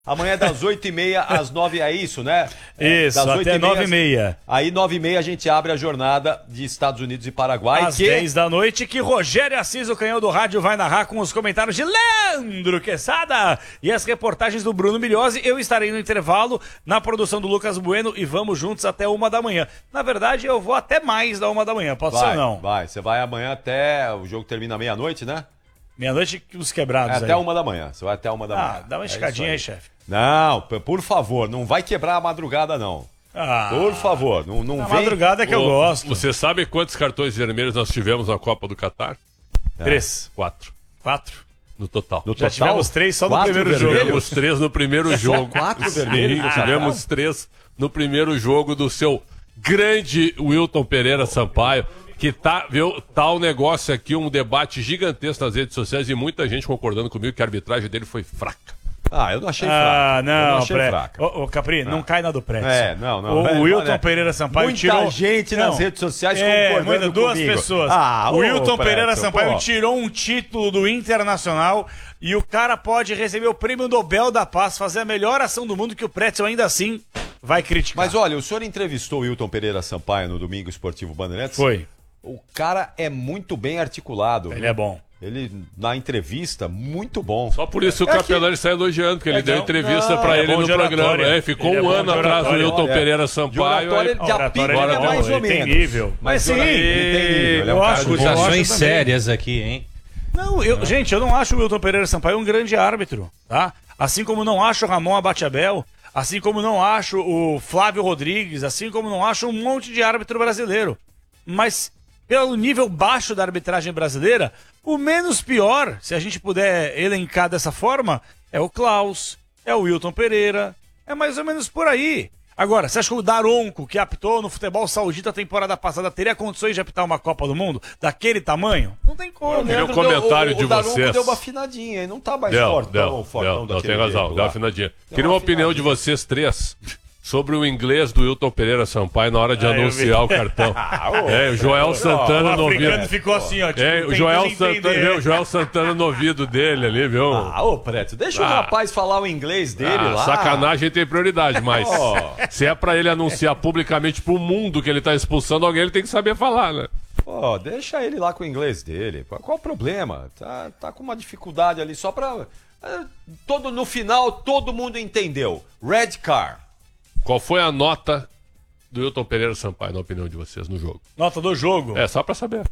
Amanhã das 8h30 às 9h, é isso, né? Isso, das até 9h30. Aí 9h30 a gente abre a jornada de Estados Unidos e Paraguai. Às 10 da noite, que Rogério Assis, o canhão do rádio, vai narrar com os comentários de Leandro Quesada e as reportagens do Bruno Milhozzi. Eu estarei no intervalo, na produção do Lucas Bueno, e vamos juntos até 1h. Na verdade, eu vou até mais da 1h. Pode ser ou não? Vai, você vai amanhã até... O jogo termina meia-noite, né? Meia-noite, os quebrados até 1h. Você vai até 1h. Ah, dá uma esticadinha aí, chefe. Não, por favor, não vai quebrar a madrugada, não. Por favor, não vem... madrugada é que eu gosto. Você sabe quantos cartões vermelhos nós tivemos na Copa do Catar? 3. 4. 4? No total. Já tivemos 3 só no primeiro jogo. Tivemos 3 no primeiro jogo. 4 vermelhos? Tivemos 3 no primeiro jogo do seu grande Wilton Pereira Sampaio, que tá um negócio aqui, um debate gigantesco nas redes sociais e muita gente concordando comigo que a arbitragem dele foi fraca. Eu não achei fraca. Não, eu não achei fraca. Ô, Capri, não cai na do Pretzel. Não. O Wilton Pereira Sampaio tirou... Muita gente nas redes sociais concordando duas comigo. pessoas. o Wilton Pereira Sampaio tirou um título do Internacional e o cara pode receber o prêmio Nobel da Paz, fazer a melhor ação do mundo, que o Pretzel ainda assim vai criticar. Mas olha, o senhor entrevistou o Wilton Pereira Sampaio no Domingo Esportivo Bandeirantes? Foi. O cara é muito bem articulado. Ele é bom. Ele, na entrevista, muito bom. Só por isso o Capelani sai elogiando, porque ele deu entrevista pra ele no programa. Ficou um ano atrás do Wilton Pereira Sampaio. De oratória ele é mais ou menos. Tem nível. Mas sim, ele tem nível. Ele é um cara acusações sérias aqui, hein? Não, gente, eu não acho o Wilton Pereira Sampaio um grande árbitro, tá? Assim como não acho o Ramon Abateabel, assim como não acho o Flávio Rodrigues, assim como não acho um monte de árbitro brasileiro. Mas, pelo nível baixo da arbitragem brasileira, o menos pior, se a gente puder elencar dessa forma, é o Klaus, é o Wilton Pereira, é mais ou menos por aí. Agora, você acha que o Daronco, que apitou no futebol saudita a temporada passada, teria condições de apitar uma Copa do Mundo daquele tamanho? Não tem como. Queria o comentário de vocês. O Daronco deu uma afinadinha, ele não tá mais fortão Não, tem razão, deu uma afinadinha. Queria uma opinião de vocês três sobre o inglês do Wilton Pereira Sampaio na hora de anunciar o cartão. O Joel Santana no ouvido. Ficou assim, ó. O Joel Santana no ouvido dele ali, viu? Preto, deixa o rapaz falar o inglês dele lá. Sacanagem tem prioridade, mas se é pra ele anunciar publicamente pro mundo que ele tá expulsando alguém, ele tem que saber falar, né? Deixa ele lá com o inglês dele. Qual o problema? Tá com uma dificuldade ali só pra... No final, todo mundo entendeu. Red Car. Qual foi a nota do Wilton Pereira Sampaio, na opinião de vocês, no jogo? Nota do jogo? Só pra saber.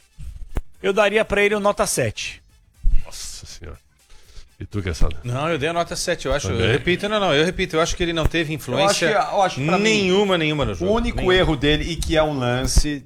Eu daria pra ele uma nota 7. Nossa senhora. E tu, Quesada? Não, eu dei a nota 7, eu acho. Eu repito, eu acho que ele não teve influência eu acho nenhuma no jogo. O único erro dele, e que é um lance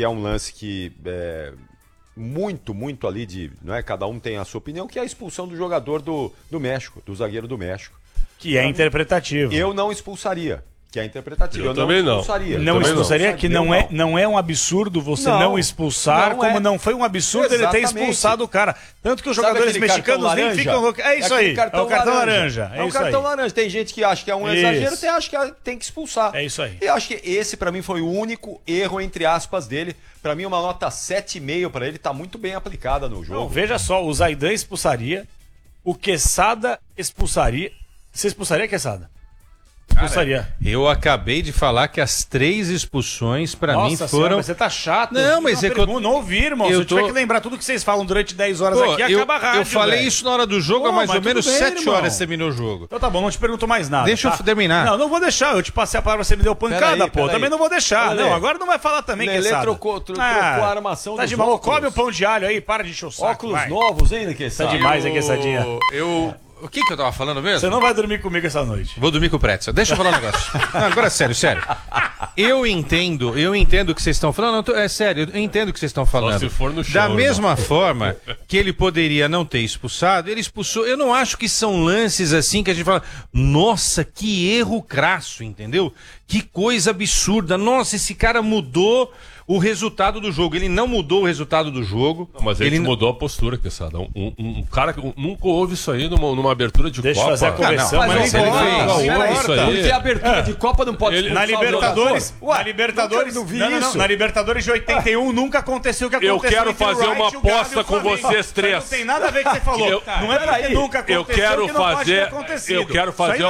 que é muito ali de... Não é? Cada um tem a sua opinião, que é a expulsão do jogador do México, do zagueiro do México. Que é interpretativo. Eu não expulsaria. Que é interpretativo. Eu também não. Expulsaria. Não expulsaria, que não é um absurdo você não expulsar, como não foi um absurdo ele ter expulsado o cara. Tanto que os jogadores mexicanos nem ficam... É isso aí, é o cartão laranja. É o cartão laranja. Tem gente que acha que é um exagero, tem acha que tem que expulsar. É isso aí. Eu acho que esse, pra mim, foi o único erro, entre aspas, dele. Pra mim, uma nota 7,5 pra ele tá muito bem aplicada no jogo. Não, veja só, o Zaidan expulsaria, o Quesada expulsaria... Você expulsaria, Quesada? Expulsaria. Eu acabei de falar que as 3 expulsões pra mim foram... Senhora, mas você tá chato. Não, mas é que eu não ouvi, irmão. Se eu tiver que lembrar tudo que vocês falam durante 10 horas aqui, acaba a rádio, eu falei isso na hora do jogo, há mais ou menos 7 horas terminou o jogo. Então tá bom, não te pergunto mais nada. Deixa eu terminar. Não vou deixar. Eu te passei a palavra, você me deu pancada, pô. Também não vou deixar. Não, agora não vai falar também, Quesada. Ele trocou a armação tá de mal. Come o pão de alho aí, para de encher o saco. Óculos novos ainda, Quesada. Tá demais, hein, Quessadinha. O que eu tava falando mesmo? Você não vai dormir comigo essa noite. Vou dormir com o Pretzel. Deixa eu falar um negócio. Não, agora sério. Eu entendo o que vocês estão falando. É sério, eu entendo o que vocês estão falando. Só se for no chão, da mesma forma que ele poderia não ter expulsado, ele expulsou. Eu não acho que são lances assim que a gente fala, nossa, que erro crasso, entendeu? Que coisa absurda. Nossa, esse cara mudou o resultado do jogo. Ele não mudou o resultado do jogo. Mas ele mudou a postura, Quesada. Um cara que nunca ouve isso aí numa abertura de Deixa eu Copa. fazer a correção, Mas mas ele não fez. fez. Isso aí. Porque a abertura de Copa não pode... Na Libertadores, na Libertadores, não vi não, isso. na Libertadores de 81 nunca aconteceu o que aconteceu. Eu quero entre o fazer Wright uma e o Galo aposta e o com Flamengo. vocês Isso três. Não tem nada a ver com o que você falou. Não é porque nunca aconteceu Eu quero que não pode ter fazer, acontecido. eu quero Isso aí fazer